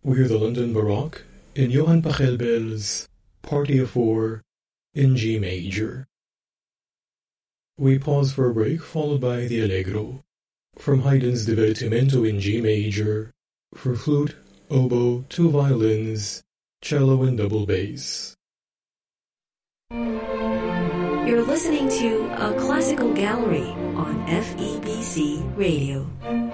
We hear the London Baroque in Johann Pachelbel's Party of Four in G major. We pause for a break, followed by the Allegro from Haydn's Divertimento in G major for flute, oboe, two violins, cello, and double bass. You're listening to A Classical Gallery on FEBC Radio.